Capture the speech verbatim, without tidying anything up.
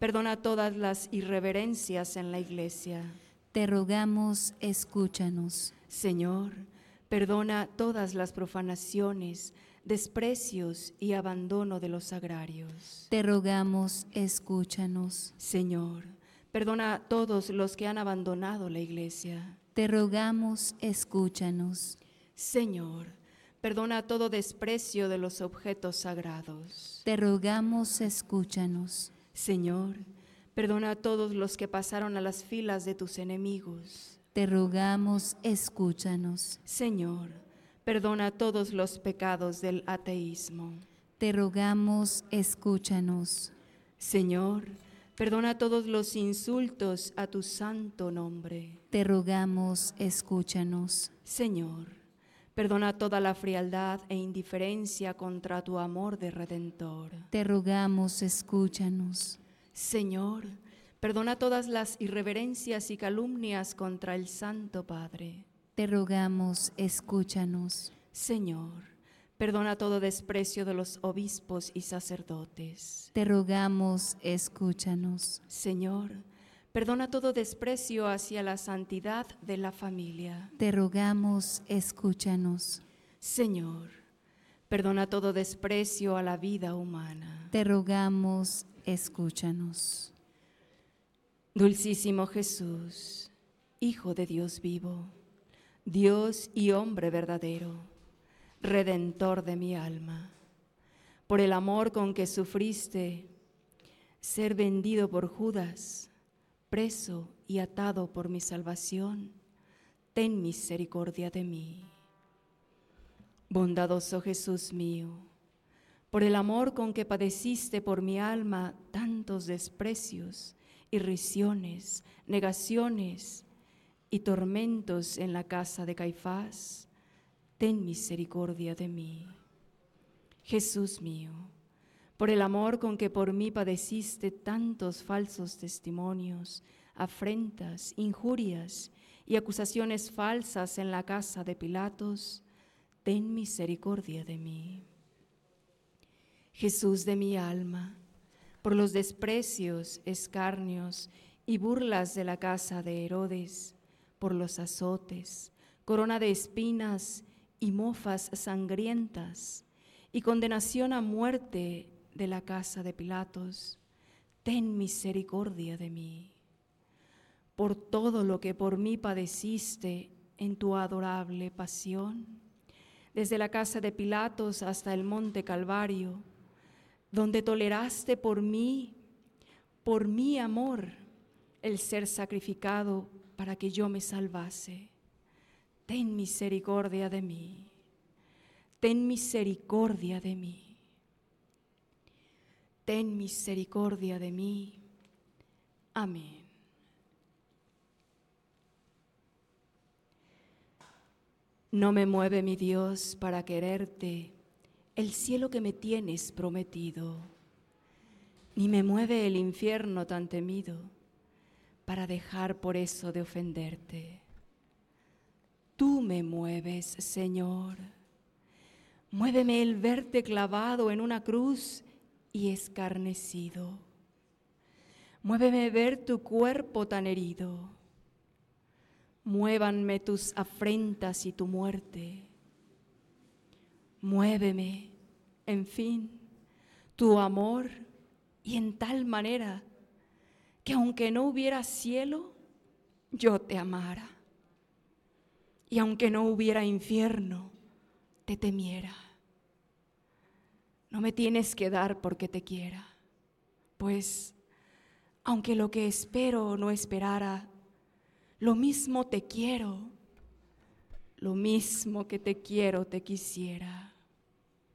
perdona todas las irreverencias en la iglesia. Te rogamos, escúchanos. Señor, perdona todas las profanaciones, desprecios y abandono de los sagrarios. Te rogamos, escúchanos. Señor, perdona a todos los que han abandonado la iglesia. Te rogamos, escúchanos. Señor, perdona todo desprecio de los objetos sagrados. Te rogamos, escúchanos. Señor, perdona a todos los que pasaron a las filas de tus enemigos. Te rogamos, escúchanos. Señor, perdona todos los pecados del ateísmo. Te rogamos, escúchanos. Señor, perdona todos los insultos a tu santo nombre. Te rogamos, escúchanos. Señor, perdona toda la frialdad e indiferencia contra tu amor de Redentor. Te rogamos, escúchanos. Señor, perdona todas las irreverencias y calumnias contra el Santo Padre. Te rogamos, escúchanos. Señor, perdona todo desprecio de los obispos y sacerdotes. Te rogamos, escúchanos. Señor, perdona todo desprecio hacia la santidad de la familia. Te rogamos, escúchanos. Señor, perdona todo desprecio a la vida humana. Te rogamos, escúchanos. Dulcísimo Jesús, Hijo de Dios vivo, Dios y hombre verdadero, Redentor de mi alma, por el amor con que sufriste ser vendido por Judas, preso y atado por mi salvación, ten misericordia de mí. Bondadoso Jesús mío, por el amor con que padeciste por mi alma tantos desprecios, irrisiones, negaciones y tormentos en la casa de Caifás, ten misericordia de mí. Jesús mío, por el amor con que por mí padeciste tantos falsos testimonios, afrentas, injurias y acusaciones falsas en la casa de Pilatos, ten misericordia de mí. Jesús de mi alma, por los desprecios, escarnios y burlas de la casa de Herodes, por los azotes, corona de espinas y mofas sangrientas, y condenación a muerte de la casa de Pilatos, ten misericordia de mí. Por todo lo que por mí padeciste en tu adorable pasión, desde la casa de Pilatos hasta el monte Calvario, donde toleraste por mí, por mi amor, el ser sacrificado para que yo me salvase. Ten misericordia de mí, ten misericordia de mí, ten misericordia de mí. Amén. No me mueve mi Dios para quererte el cielo que me tienes prometido, ni me mueve el infierno tan temido para dejar por eso de ofenderte. Tú me mueves, Señor. Muéveme el verte clavado en una cruz y escarnecido. Muéveme ver tu cuerpo tan herido. Muévanme tus afrentas y tu muerte. Muéveme, en fin, tu amor, y en tal manera que aunque no hubiera cielo, yo te amara. Y aunque no hubiera infierno, te temiera. No me tienes que dar porque te quiera, pues aunque lo que espero no esperara, lo mismo te quiero, lo mismo que te quiero te quisiera.